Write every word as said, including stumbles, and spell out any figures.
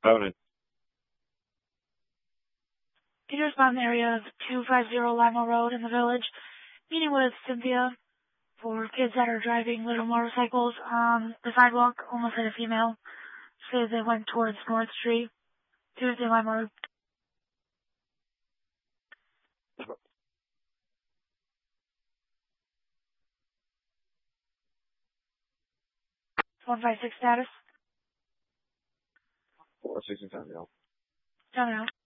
Conan. Can you respond in the area of two five zero Lima Road in the village? Meeting with Cynthia for kids that are driving little motorcycles on the sidewalk. Almost hit a female. Says they went towards North Street. Tuesday, Lima Road. one five six status. four six and seven, Coming out.